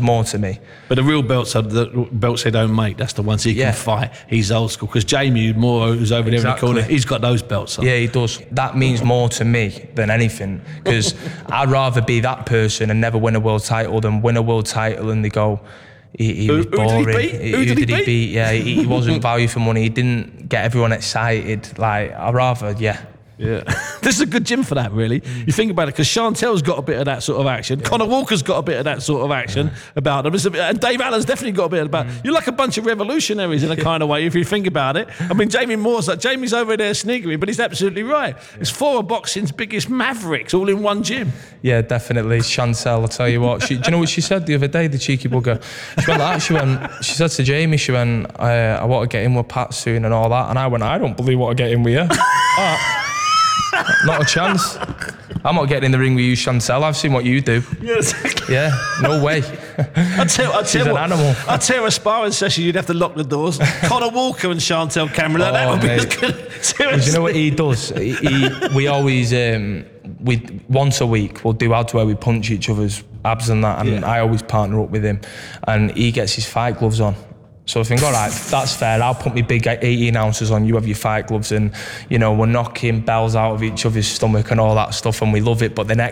more to me. But the real belts are the belts they don't make. That's the ones he can fight. He's old school. Because Jamie Moore, who's over there in the corner, he's got those belts on. Yeah, he does. That means more to me than anything, because I'd rather be that person and never win a world title than win a world title and they go, he was boring. Who did he beat? Yeah, he wasn't value for money. He didn't get everyone excited. Like, I'd rather, Yeah. This is a good gym for that, really. You think about it, because Chantel's got a bit of that sort of action. Conor Walker's got a bit of that sort of action about them. And Dave Allen's definitely got a bit about You're like a bunch of revolutionaries in a kind of way, if you think about it. I mean, Jamie's over there sneakering, but he's absolutely right. It's 4 of boxing's biggest mavericks all in one gym. Yeah, definitely. Chantel, I'll tell you what. Do you know what she said the other day, the cheeky bugger? She went like that. She said to Jamie, I want to get in with Pat soon and all that. And I went, I don't believe I want to get in with you. Not a chance. I'm not getting in the ring with you, Chantel. I've seen what you do. Yeah, exactly. Yeah, no way. She's an animal. I'd tell a sparring session, you'd have to lock the doors. Conor Walker and Chantel Cameron, that would be good. Do you know what he does? We always, once a week, we'll do ads where we punch each other's abs and that, and I always partner up with him, and he gets his fight gloves on. So I think, all right, that's fair. I'll put my big 18 ounces on, you have your fight gloves, and, we're knocking bells out of each other's stomach and all that stuff, and we love it. But the next